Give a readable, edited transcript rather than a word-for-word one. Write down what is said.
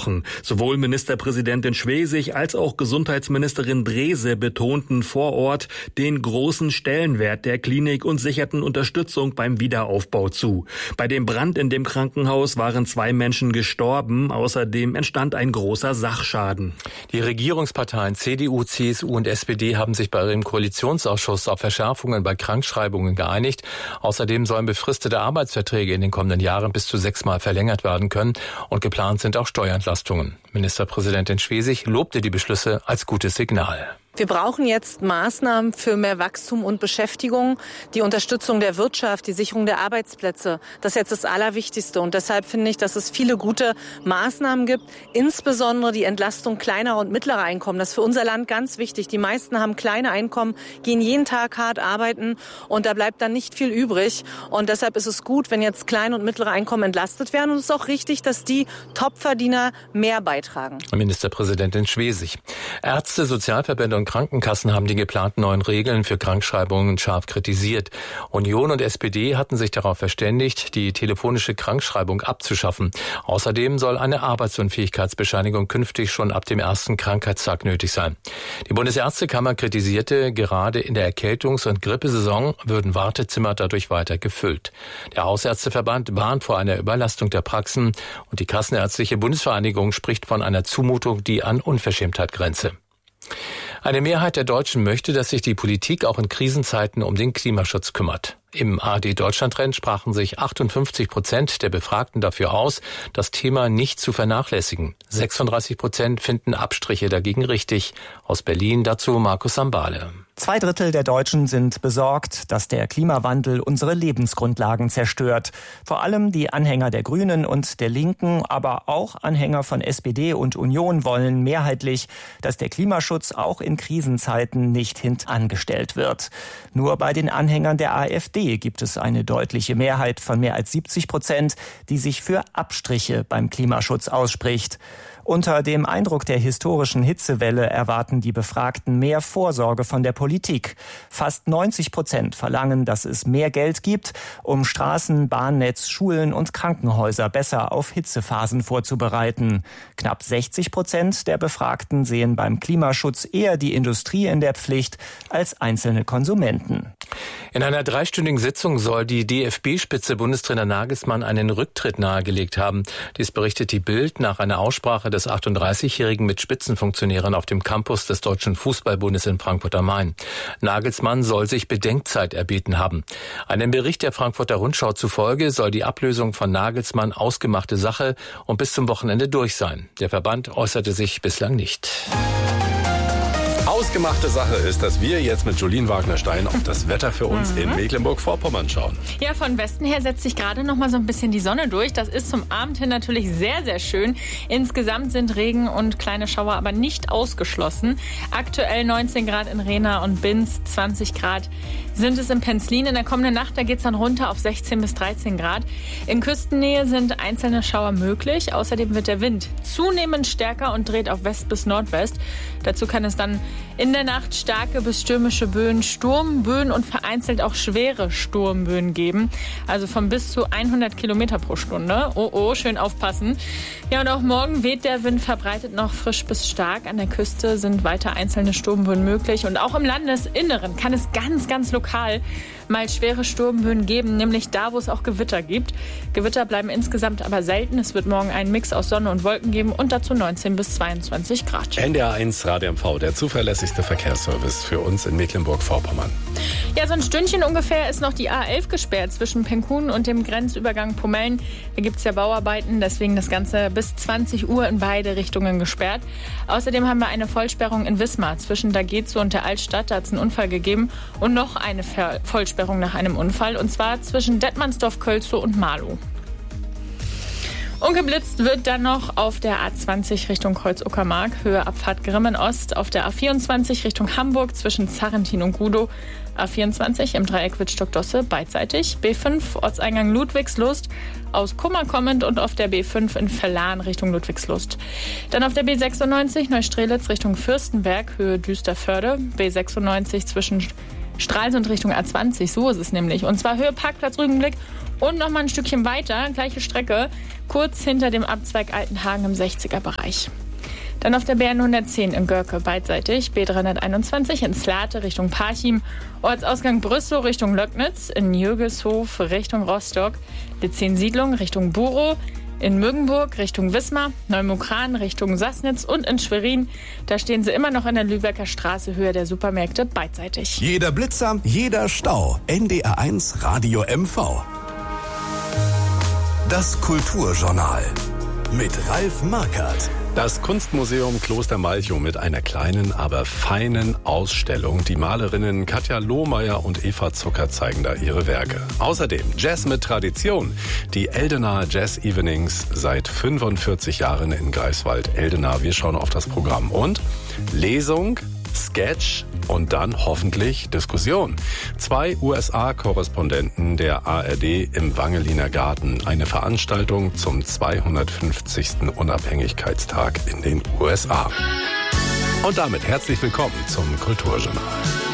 Wochen. Sowohl Ministerpräsidentin Schwesig als auch Gesundheitsministerin Drese betonten vor Ort den großen Stellenwert der Klinik und sicherten Unterstützung beim Wiederaufbau zu. Bei dem Brand in dem Krankenhaus waren 2 Menschen gestorben. Außerdem entstand ein großer Sachschaden. Die Regierungsparteien CDU, CSU und SPD haben sich bei ihrem Koalitionsausschuss auf Verschärfungen bei Krankschreibungen geeinigt. Außerdem sollen befristete Arbeitsverträge in den kommenden Jahren bis zu 6-mal verlängert werden können und geplant sind auch Steuerentlastungen. Ministerpräsidentin Schwesig lobte die Beschlüsse als gutes Signal. Wir brauchen jetzt Maßnahmen für mehr Wachstum und Beschäftigung, die Unterstützung der Wirtschaft, die Sicherung der Arbeitsplätze. Das ist jetzt das Allerwichtigste. Und deshalb finde ich, dass es viele gute Maßnahmen gibt, insbesondere die Entlastung kleinerer und mittlerer Einkommen. Das ist für unser Land ganz wichtig. Die meisten haben kleine Einkommen, gehen jeden Tag hart arbeiten und da bleibt dann nicht viel übrig. Und deshalb ist es gut, wenn jetzt kleine und mittlere Einkommen entlastet werden. Und es ist auch richtig, dass die Topverdiener mehr beitragen. Ministerpräsidentin Schwesig. Ärzte, Sozialverbände und Krankenkassen haben die geplanten neuen Regeln für Krankschreibungen scharf kritisiert. Union und SPD hatten sich darauf verständigt, die telefonische Krankschreibung abzuschaffen. Außerdem soll eine Arbeitsunfähigkeitsbescheinigung künftig schon ab dem ersten Krankheitstag nötig sein. Die Bundesärztekammer kritisierte, gerade in der Erkältungs- und Grippesaison würden Wartezimmer dadurch weiter gefüllt. Der Hausärzteverband warnt vor einer Überlastung der Praxen und die Kassenärztliche Bundesvereinigung spricht von einer Zumutung, die an Unverschämtheit grenze. Eine Mehrheit der Deutschen möchte, dass sich die Politik auch in Krisenzeiten um den Klimaschutz kümmert. Im ARD-Deutschland-Trend sprachen sich 58% der Befragten dafür aus, das Thema nicht zu vernachlässigen. 36% finden Abstriche dagegen richtig. Aus Berlin dazu Markus Sambale. 2/3 der Deutschen sind besorgt, dass der Klimawandel unsere Lebensgrundlagen zerstört. Vor allem die Anhänger der Grünen und der Linken, aber auch Anhänger von SPD und Union wollen mehrheitlich, dass der Klimaschutz auch in Krisenzeiten nicht hintangestellt wird. Nur bei den Anhängern der AfD gibt es eine deutliche Mehrheit von mehr als 70%, die sich für Abstriche beim Klimaschutz ausspricht. Unter dem Eindruck der historischen Hitzewelle erwarten die Befragten mehr Vorsorge von der Politik. Fast 90% verlangen, dass es mehr Geld gibt, um Straßen, Bahnnetz, Schulen und Krankenhäuser besser auf Hitzephasen vorzubereiten. Knapp 60% der Befragten sehen beim Klimaschutz eher die Industrie in der Pflicht als einzelne Konsumenten. In einer 3-stündigen Sitzung soll die DFB-Spitze Bundestrainer Nagelsmann einen Rücktritt nahegelegt haben. Dies berichtet die Bild nach einer Aussprache des 38-Jährigen mit Spitzenfunktionären auf dem Campus des Deutschen Fußballbundes in Frankfurt am Main. Nagelsmann soll sich Bedenkzeit erbeten haben. Einem Bericht der Frankfurter Rundschau zufolge soll die Ablösung von Nagelsmann ausgemachte Sache und bis zum Wochenende durch sein. Der Verband äußerte sich bislang nicht. Ausgemachte Sache ist, dass wir jetzt mit Jolien Wagner-Stein auf das Wetter für uns in Mecklenburg-Vorpommern schauen. Ja, von Westen her setzt sich gerade noch mal so ein bisschen die Sonne durch. Das ist zum Abend hin natürlich sehr, sehr schön. Insgesamt sind Regen und kleine Schauer aber nicht ausgeschlossen. Aktuell 19 Grad in Rehna und Binz, 20 Grad sind es in Penzlin. In der kommenden Nacht, da geht es dann runter auf 16 bis 13 Grad. In Küstennähe sind einzelne Schauer möglich. Außerdem wird der Wind zunehmend stärker und dreht auf West bis Nordwest. Dazu kann es dann in der Nacht starke bis stürmische Böen, Sturmböen und vereinzelt auch schwere Sturmböen geben. Also von bis zu 100 Kilometer pro Stunde. Oh, schön aufpassen. Ja, und auch morgen weht der Wind verbreitet noch frisch bis stark. An der Küste sind weiter einzelne Sturmböen möglich. Und auch im Landesinneren kann es ganz, ganz lokal mal schwere Sturmböen geben, nämlich da, wo es auch Gewitter gibt. Gewitter bleiben insgesamt aber selten. Es wird morgen einen Mix aus Sonne und Wolken geben und dazu 19 bis 22 Grad. NDR 1 Radio MV, der zuverlässigste Verkehrsservice für uns in Mecklenburg-Vorpommern. Ja, so ein Stündchen ungefähr ist noch die A11 gesperrt zwischen Penkhunen und dem Grenzübergang Pomellen. Da gibt es ja Bauarbeiten, deswegen das Ganze bis 20 Uhr in beide Richtungen gesperrt. Außerdem haben wir eine Vollsperrung in Wismar zwischen Dagezo und der Altstadt. Da hat es einen Unfall gegeben und noch eine Vollsperrung nach einem Unfall, und zwar zwischen Detmansdorf-Kölzow und Marlow. Ungeblitzt wird dann noch auf der A20 Richtung Kreuz-Uckermark, Höhe Abfahrt Grimmen-Ost, auf der A24 Richtung Hamburg zwischen Zarrentin und Gudow, A24 im Dreieck Wittstock-Dosse beidseitig, B5 Ortseingang Ludwigslust aus Kummer kommend und auf der B5 in Verlan Richtung Ludwigslust. Dann auf der B96 Neustrelitz Richtung Fürstenberg, Höhe Düsterförde, B96 zwischen Stralsund Richtung A20, so ist es nämlich. Und zwar Höhe Parkplatz Rügenblick und nochmal ein Stückchen weiter, gleiche Strecke, kurz hinter dem Abzweig Altenhagen im 60er-Bereich. Dann auf der BN 110 in Görke beidseitig, B321 in Slate Richtung Parchim, Ortsausgang Brüssow Richtung Löcknitz, in Jürgelshof Richtung Rostock, Litzin Siedlung Richtung Burow, in Müggenburg Richtung Wismar, Neumukran Richtung Sassnitz und in Schwerin. Da stehen sie immer noch in der Lübecker Straße, Höhe der Supermärkte, beidseitig. Jeder Blitzer, jeder Stau. NDR1 Radio MV. Das Kulturjournal mit Ralf Markert. Das Kunstmuseum Kloster Malchow mit einer kleinen, aber feinen Ausstellung. Die Malerinnen Katja Lohmeier und Eva Zucker zeigen da ihre Werke. Außerdem Jazz mit Tradition. Die Eldenaer Jazz Evenings seit 45 Jahren in Greifswald-Eldenau. Wir schauen auf das Programm. Und Lesung, Sketch und dann hoffentlich Diskussion. 2 USA-Korrespondenten der ARD im Wangeliner Garten. Eine Veranstaltung zum 250. Unabhängigkeitstag in den USA. Und damit herzlich willkommen zum Kulturjournal.